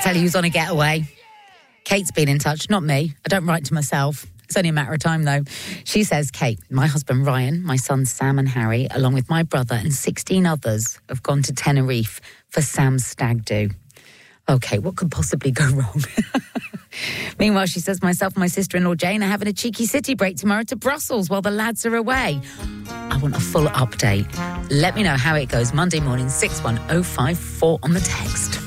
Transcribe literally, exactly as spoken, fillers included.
tell you who's on a getaway. Kate's been in touch, not me. I don't write to myself. It's only a matter of time, though. She says, Kate, my husband Ryan, my sons Sam and Harry, along with my brother and sixteen others, have gone to Tenerife for Sam's stag do. Okay, what could possibly go wrong? Meanwhile, she says, myself and my sister-in-law Jane are having a cheeky city break tomorrow to Brussels while the lads are away. I want a full update. Let me know how it goes Monday morning, six one oh five four on the text.